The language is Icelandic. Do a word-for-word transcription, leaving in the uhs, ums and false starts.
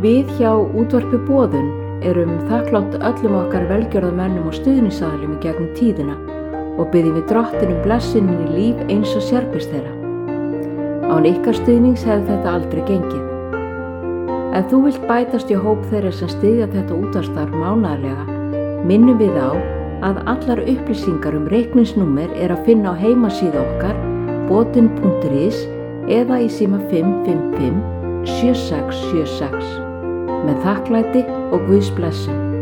Við hjá Útvarpi Boðun erum þakklátt öllum okkar velgjörðamönnum og stuðningsaðilum í gegnum tíðina og biðjum við Drottin um blessun inn í líf eins og sérkvist þeirra. Án ykkar stuðnings hefði þetta aldrei gengið. Ef þú vilt bætast í hóp þeirra sem styðja þetta útvarpsstarf mánaðarlega, minnum við á að allar upplýsingar um reikningsnúmer er að finna á heimasíðu okkar botin punktur is eða í síma fimm fimm fimm sjö sex sjö sex. Með þakklæti og Guðs blessun.